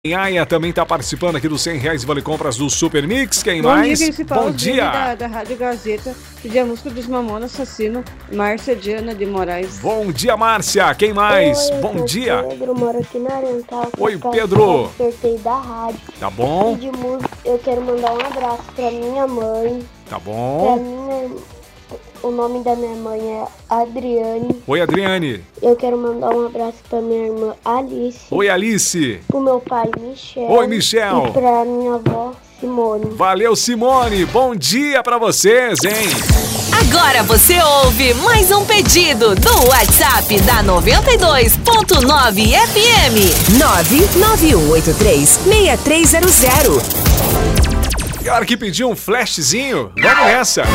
Aya também está participando aqui dos R$100 Vale Compras do Super Mix. Quem Bom mais? Dia, principal, Bom dia. Da Rádio Gazeta. Pedir a música dos Mamonas Assassino, Márcia Diana de Moraes. Bom dia, Márcia. Quem mais? Oi, Bom dia. Pedro, moro aqui na Oriental. Oi, Pedro. Sorteio da rádio. Tá bom? E de música, eu quero mandar um abraço pra minha mãe. Tá Pra bom. o nome da minha mãe é Adriane. Oi, Adriane. Eu quero mandar um abraço pra minha irmã Alice. Oi, Alice. Pro meu pai Michel. Oi, Michel. E pra minha avó Simone. Valeu, Simone. Bom dia pra vocês, hein? Agora você ouve mais um pedido do WhatsApp da 92.9 FM 99183-6300. Cara que pediu um flashzinho, vamos nessa.